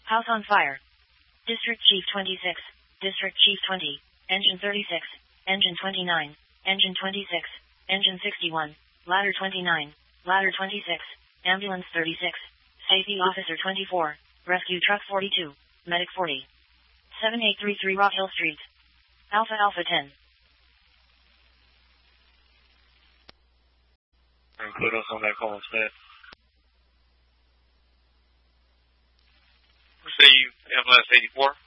House on fire. District Chief 26. District Chief 20. Engine 36. Engine 29. Engine 26. Engine 61. Ladder 29. Ladder 26. Ambulance 36. Safety Officer 24. Rescue Truck 42. Medic 40. 7833 Rock Hill Street. Alpha Alpha 10. Include us on that call instead. We'll see you, FLS 84.